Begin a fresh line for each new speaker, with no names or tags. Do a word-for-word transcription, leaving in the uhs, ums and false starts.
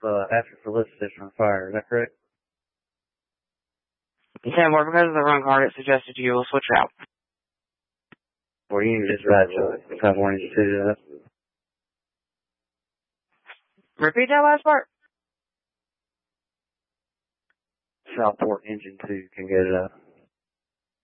uh, after solicited from fire. Is that correct?
ten four, because of the wrong card, it suggested you will switch out.
Or you need to dispatch uh, five one eight two to that.
Repeat that last part.
Southport Engine two can get it up.